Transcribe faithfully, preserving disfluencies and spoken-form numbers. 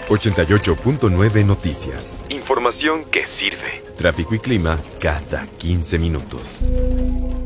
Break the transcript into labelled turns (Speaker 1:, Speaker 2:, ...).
Speaker 1: ochenta y ocho punto nueve Noticias. Información que sirve. Tráfico y clima cada quince minutos.